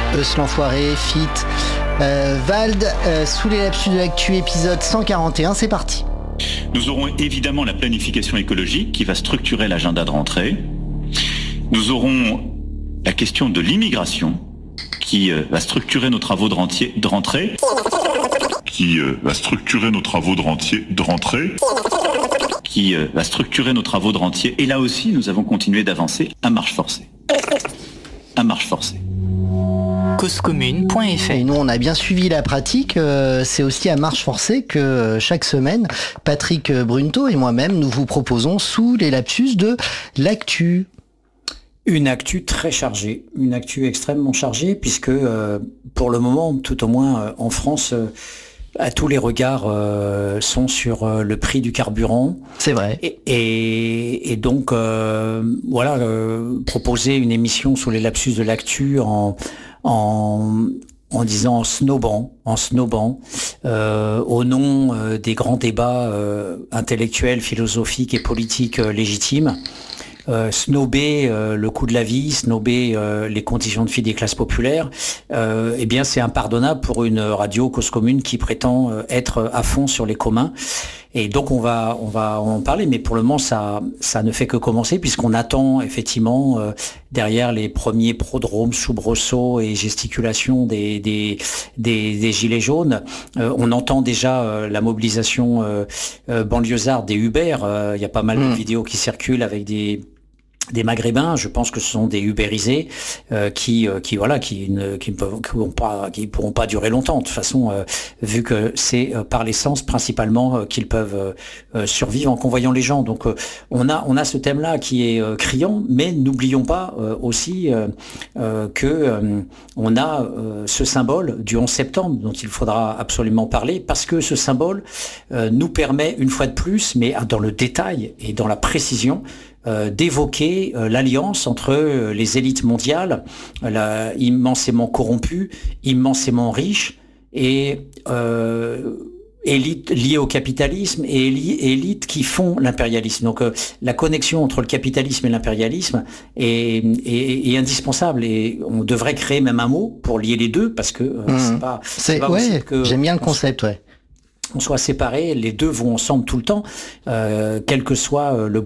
Eus l'Enfoiré, Fit, Vald, sous les lapsus de l'actu, épisode 141, c'est parti. Nous aurons évidemment la planification écologique qui va structurer l'agenda de rentrée. Nous aurons la question de l'immigration qui va structurer nos travaux de rentrée. Qui va structurer nos travaux de rentrée. Et là aussi, nous avons continué d'avancer à marche forcée. Causecommune.fr. Et nous, on a bien suivi la pratique. C'est aussi à marche forcée que chaque semaine, Patrick Brunto et moi-même, nous vous proposons sous les lapsus de l'actu. Une actu très chargée, une actu extrêmement chargée, puisque pour le moment, tout au moins en France, tous les regards sont sur le prix du carburant. C'est vrai. Et donc, proposer une émission sous les lapsus de l'actu en snobant, au nom des grands débats intellectuels, philosophiques et politiques légitimes. Snober le coût de la vie, snober les conditions de vie des classes populaires, eh bien c'est impardonnable pour une radio Cause Commune qui prétend être à fond sur les communs. Et donc on va en parler, mais pour le moment ça ne fait que commencer, puisqu'on attend effectivement derrière les premiers prodromes, soubresauts et gesticulations des gilets jaunes. On entend déjà la mobilisation banlieusarde des Uber. Il y a pas mal de vidéos qui circulent avec des Maghrébins, je pense que ce sont des ubérisés qui ne pourront pas durer longtemps. De toute façon, vu que c'est par l'essence principalement qu'ils peuvent survivre en convoyant les gens. Donc on a ce thème-là qui est criant, mais n'oublions pas aussi que on a ce symbole du 11 septembre dont il faudra absolument parler, parce que ce symbole nous permet une fois de plus, mais dans le détail et dans la précision, d'évoquer l'alliance entre les élites mondiales, immensément corrompues, immensément riches, et élites liées au capitalisme et élites qui font l'impérialisme. Donc la connexion entre le capitalisme et l'impérialisme est indispensable, et on devrait créer même un mot pour lier les deux, parce que c'est pas possible que j'aime bien le concept, ouais. On soit séparés, les deux vont ensemble tout le temps, quel que soit le